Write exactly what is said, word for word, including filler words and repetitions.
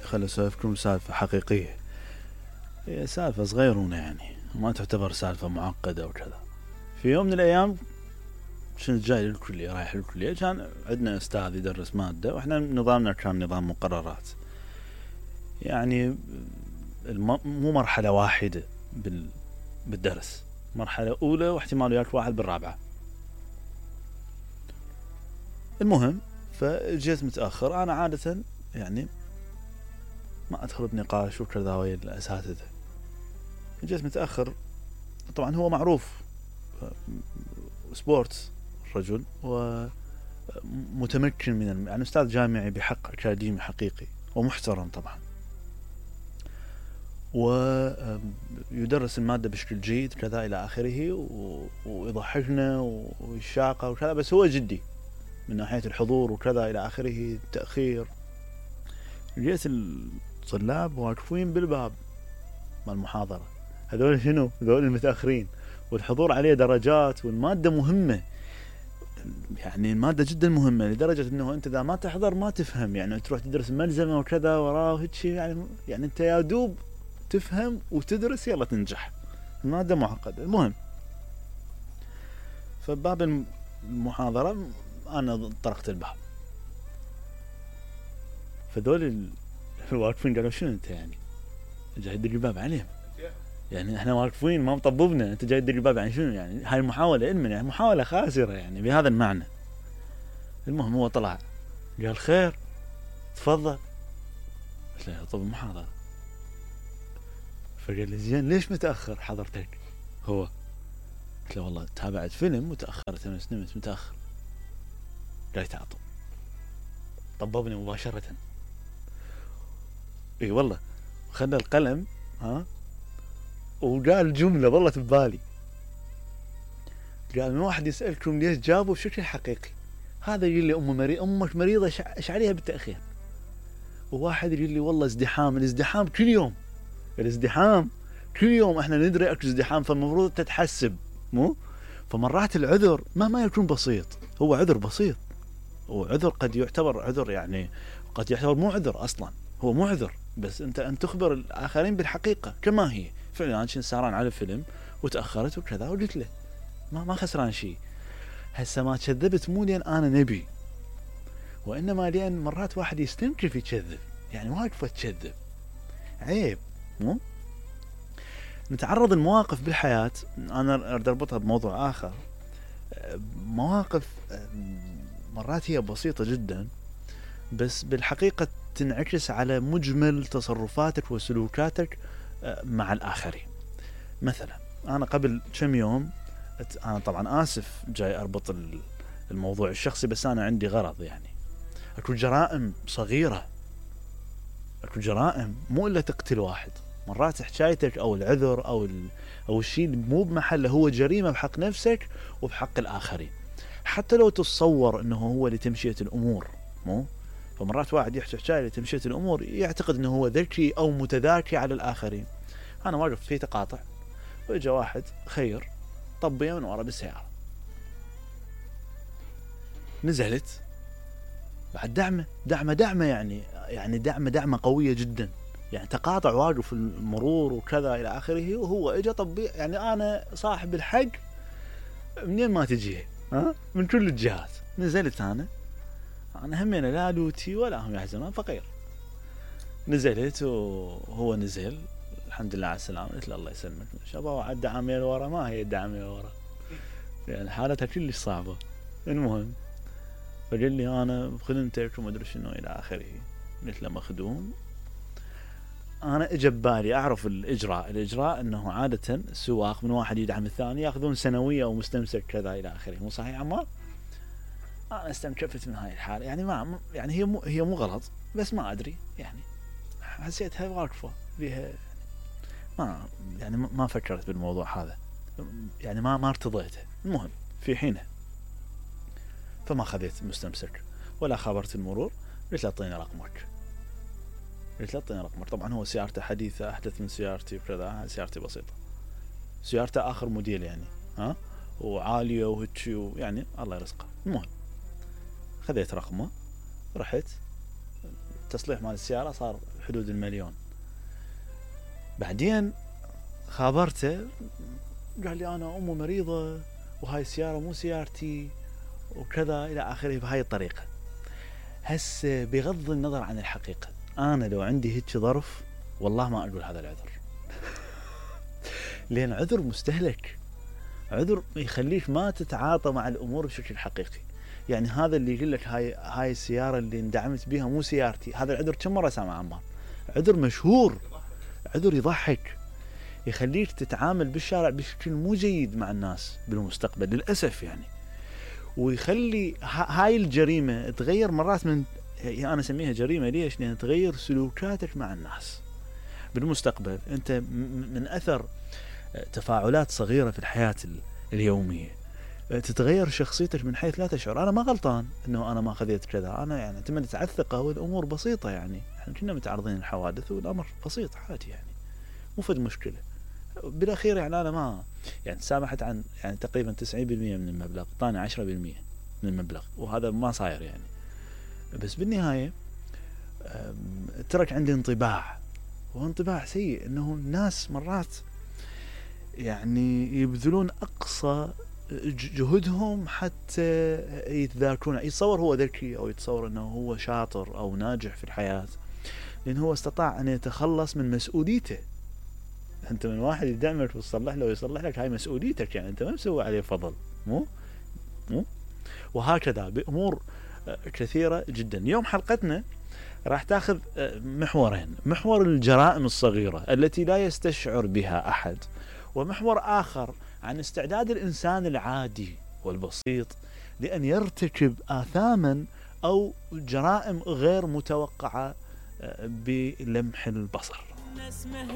خل أسولفكم سالفة حقيقية، هي سالفة صغيرونة يعني ما تعتبر سالفة معقدة وكذا. في يوم من الأيام كنت جاي للكلية، رايح للكلية، كان عندنا أستاذ يدرس مادة وإحنا نظامنا كان نظام مقررات، يعني الم... مو مرحلة واحدة بال... بالدرس، مرحلة أولى واحتماليات واحد بالرابعة. المهم فجيت متأخر، أنا عادة يعني ما أدخل بنقاش وكذا ويا الأساتذة. جيت متأخر، طبعا هو معروف سبورتس رجل ومتمكن من الم... يعني أستاذ جامعي بحق أكاديمي حقيقي ومحترم طبعا، ويدرس المادة بشكل جيد كذا إلى آخره، و... ويضحكنا ويشاقة وكذا، بس هو جدي من ناحية الحضور وكذا إلى آخره، تأخير. جيت الطلاب واقفين بالباب مع المحاضرة، هذول شنو؟ هذول المتأخرين، والحضور عليه درجات، والمادة مهمة، يعني المادة جدا مهمة لدرجة انه انت اذا ما تحضر ما تفهم، يعني تروح تدرس ملزمة وكذا وراه وهيك شيء، يعني يعني انت يا دوب تفهم وتدرس يلا تنجح، المادة معقدة. المهم فباب المحاضرة انا طرقت الباب، فذول الواقفين قالوا شنو انت يعني جاي تدق الباب عليهم؟ يعني احنا واقفين ما مطببنا، انت جاي تدق الباب يعني شنو؟ يعني هاي المحاولة علما يعني محاولة خاسرة يعني بهذا المعنى. المهم هو طلع قال خير تفضل. قلت له طب المحاضرة. فقال لي زين ليش متأخر حضرتك؟ هو قلت له والله تابعت فيلم وتأخرت، انا نمت متأخر. قال تعطل طببني مباشرة. اي والله خلى القلم ها وقال جملة ظلت ببالي، قال من واحد يسألكم ليش جابوا بشكل حقيقي، هذا يقول لي أم مريض أمك مريضة إيش عليها بالتأخير، وواحد يقول لي والله ازدحام، الازدحام كل يوم، الازدحام كل يوم احنا ندري اكو ازدحام، فالمفروض تتحسب مو. فمرات العذر مهما يكون بسيط هو عذر بسيط، وعذر قد يعتبر عذر يعني قد يعتبر مو عذر اصلا، هو مو عذر، بس انت ان تخبر الاخرين بالحقيقه كما هي. فعلا كنت سهران على فيلم وتاخرت وكذا وقلت له ما ما خسران شيء. هسه ما كذبت مو لين انا نبي، وانما لان مرات واحد يستنكف يكذب، يعني واقف تكذب عيب مو. نتعرض المواقف بالحياة، أنا أريد أربطها بموضوع آخر، مواقف مرات هي بسيطة جدا بس بالحقيقة تنعكس على مجمل تصرفاتك وسلوكاتك مع الآخرين. مثلا أنا قبل كم يوم، أنا طبعا آسف جاي أربط الموضوع الشخصي، بس أنا عندي غرض، يعني أكو جرائم صغيرة، أكو جرائم مو إلا تقتل واحد، مرات حكايتك أو العذر أو ال... أو الشيء مو بمحله هو جريمة بحق نفسك وبحق الآخرين، حتى لو تتصور أنه هو لتمشية الأمور مو. فمرات واحد يحكي حكاية لتمشية الأمور يعتقد أنه هو ذكي أو متذاكي على الآخرين. أنا واقف في تقاطع وإجا واحد خير طبي من ورا بالسيارة، نزلت بعد دعمه دعمه دعمه يعني يعني دعمه دعمه قوية جدا، يعني تقاطع واقف المرور وكذا إلى آخره، وهو إجا طبي، يعني أنا صاحب الحق منين ما تجيه ها من كل الجهات. نزلت أنا أنا همينا لا لوتي ولا هم يحزنون فقير، نزلت وهو نزل الحمد لله على السلامة. قلت له الله يسلمك شباب، وعد دعامية ورا ما هي الدعامية ورا، يعني حالتها كلش صعبة. المهم فقال لي أنا بخدمتك وما أدري شنو إلى آخره. قلت له مخدوم. أنا إجا ببالي أعرف الإجراء، الإجراء أنه عادة السواق من واحد يدعم الثاني يأخذون سنوية أو مستمسك كذا إلى آخره، مو صحيح عمار؟ أنا استنكفت من هاي الحالة، يعني ما يعني هي مو هي مو غلط، بس ما أدري يعني حسيتها واقفة بها، ما يعني ما فكرت بالموضوع هذا، يعني ما ما ارتضيته. المهم في حينه فما خذيت مستمسك ولا خبرت المرور، قلت له أعطيني رقمك، قلت له أعطيني رقمك. طبعا هو سيارته حديثة أحدث من سيارتي وكذا، سيارتي بسيطة، سيارته آخر موديل يعني ها وعالية وهتشي يعني الله يرزقه. المهم خذيت رقمه، رحت التصليح مال السيارة صار حدود المليون. بعدين خابرته قال لي أنا أمي مريضة وهاي السيارة مو سيارتي وكذا إلى آخره بهاي الطريقة. هسه بغض النظر عن الحقيقة، أنا لو عندي هيك ظرف والله ما أقول هذا العذر لأن عذر مستهلك، عذر يخليك ما تتعاطى مع الأمور بشكل حقيقي. يعني هذا اللي يقول لك هاي هاي السيارة اللي اندعمت بها مو سيارتي، هذا العذر كم مرة سامع عمار؟ عذر مشهور، عذر يضحك، يخليك تتعامل بالشارع بشكل مو جيد مع الناس بالمستقبل للأسف يعني. ويخلي هاي الجريمة تغير مرات من، أنا أسميها جريمة ليش؟ لأن تغير سلوكاتك مع الناس بالمستقبل. أنت من أثر تفاعلات صغيرة في الحياة اليومية تتغير شخصيتك من حيث لا تشعر. أنا ما غلطان إنه أنا ما خذيت كذا، أنا يعني اعتمدت على الثقة والأمور بسيطة. يعني إحنا كنا متعرضين للحوادث والأمر بسيط عادي يعني مو فد مشكلة. بالأخير يعني أنا ما يعني سامحت عن يعني تقريبا تسعين بالمئة من المبلغ، طاني عشرة بالمئة من المبلغ، وهذا ما صاير يعني. بس بالنهاية ترك عندي انطباع، وانطباع سيء، إنه الناس مرات يعني يبذلون أقصى جهدهم حتى يتذاكرون، يتصور هو ذكي أو يتصور أنه هو شاطر أو ناجح في الحياة لأنه هو استطاع أن يتخلص من مسؤوليته. أنت من واحد يدعمك ويصلح له ويصلح لك، هاي مسؤوليتك، يعني أنت ما مسوي عليه فضل، مو مو وهكذا بأمور كثيرة جدا. اليوم حلقتنا راح تاخذ محورين: محور الجرائم الصغيرة التي لا يستشعر بها أحد، ومحور آخر عن استعداد الإنسان العادي والبسيط لأن يرتكب آثاما أو جرائم غير متوقعة بلمح البصر.